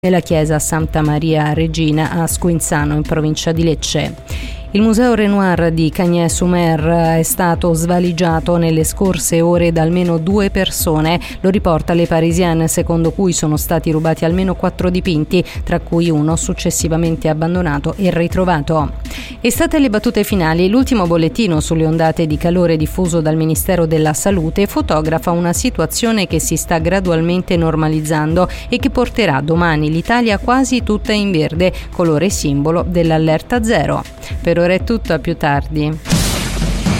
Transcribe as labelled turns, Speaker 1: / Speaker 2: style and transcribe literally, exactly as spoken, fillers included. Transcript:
Speaker 1: nella chiesa Santa Maria Regina a Squinzano, in provincia di Lecce. Il Museo Renoir di Cagnes-sur-Mer è stato svaligiato nelle scorse ore da almeno due persone, lo riporta Le Parisien, secondo cui sono stati rubati almeno quattro dipinti, tra cui uno successivamente abbandonato e ritrovato. Estate alle battute finali, l'ultimo bollettino sulle ondate di calore diffuso dal Ministero della Salute fotografa una situazione che si sta gradualmente normalizzando e che porterà domani l'Italia quasi tutta in verde, colore simbolo dell'allerta zero. Per ora è tutto, a più tardi.